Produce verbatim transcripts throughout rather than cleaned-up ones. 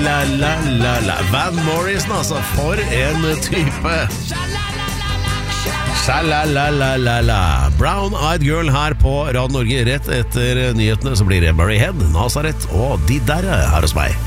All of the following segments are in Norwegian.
La, la, la, la. Van Morrison, altså, for en type. Sha-la-la-la-la-la. Brown Eyed Girl her på Radio Norge. Rett etter nyhetene så blir det Murray Head, Nazareth og de der her hos meg.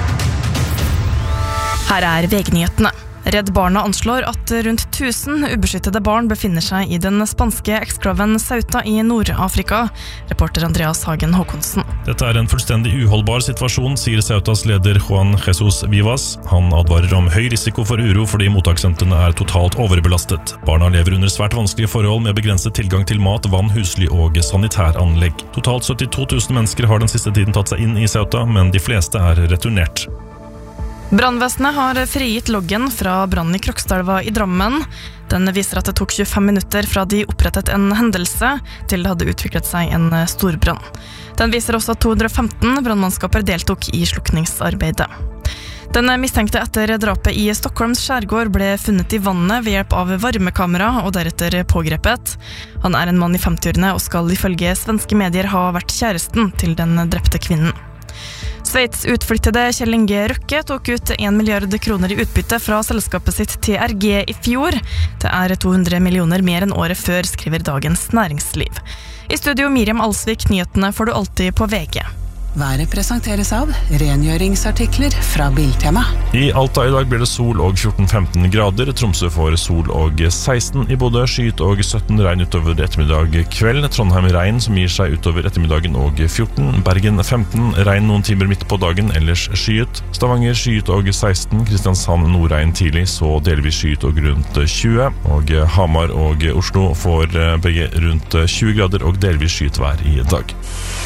Her er V G-nyhetene. Redd Barna anslår at rundt tusen ubeskyttede barn befinner seg i den spanske eksklaven Ceuta i Nord-Afrika. Reporter Andreas Hagen Håkonsen. Dette er en fullstendig uholdbar situasjon, sier Ceutas leder Juan Jesus Vivas. Han advarer om høy risiko for uro fordi mottakssentrene er totalt overbelastet. Barna lever under svært vanskelige forhold med begrenset tilgang til mat, vann, husly og sanitæranlegg. Totalt syttito tusen mennesker har den siste tiden tatt seg inn i Ceuta, men de fleste er returnert. Brannvesenet har frigitt loggen fra brannen i Krokstadelva i Drammen. Den viser at det tok tjuefem minutter fra de opprettet en hendelse til det hadde utviklet seg en storbrann. Den viser også at to hundre og femten brannmannskaper deltok i slukningsarbeidet. Den mistenkte etter drapet i Stockholms skjærgård ble funnet i vannet ved hjelp av varmekamera og deretter pågrepet. Han er en mann i femtiårene og skal ifølge svenske medier ha vært kjæresten til den drepte kvinnen. Sveits utflyttede Kjell Inge Røkke tok ut en milliard kroner i utbytte fra selskapet sitt T R G i fjor. Det er to hundre millioner mer enn året før, skriver Dagens Næringsliv. I studio Miriam Alsvik, nyhetene får du alltid på V G. Været presenteres av rengjøringsartikler fra Biltema. I Alta i dag blir det sol og fjorten til femten grader. Tromsø får sol og seksten. I Bodø skyet og sytten, regn utover ettermiddag kveld. Trondheim regn som gir seg utover ettermiddagen og fjorten. Bergen femten, regn noen timer midt på dagen, ellers skyet. Stavanger skyet og seksten. Kristiansand nordregn tidlig, så delvis skyet og rundt tjue. Og Hamar og Oslo får begge rundt tjue grader og delvis skyet vær i dag.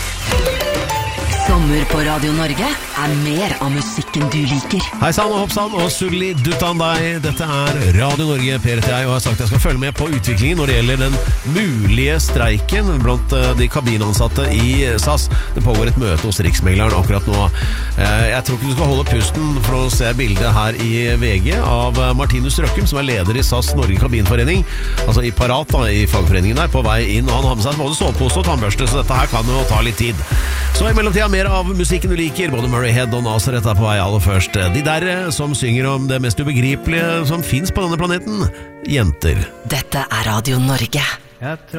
Sommer på Radio Norge er mer av musikken du liker. Hei sann og hopp sann og sulli duttan deg. Dette er Radio Norge, Per heter jeg, og jeg har sagt at jeg skal følge med på utviklingen når det gjelder den mulige streiken blant de kabinansatte i S A S. Det pågår et møte hos Riksmegleren akkurat nå. Jeg tror ikke du skal holde pusten for å se bildet her i V G av Martinus Røkkum, som er leder i S A S Norge Kabinforening, altså i Parat da, i fagforeningen der, på vei inn, og han har med seg både sovepose og tannbørste, så dette her kan jo ta litt tid. Så i mellomtida mer av musikken du liker, både Murray Head og Nazareth er på vei aller først. De der som synger om det mest ubegripelige som finnes på denne planeten, jenter. Dette er Radio Norge. Jeg tror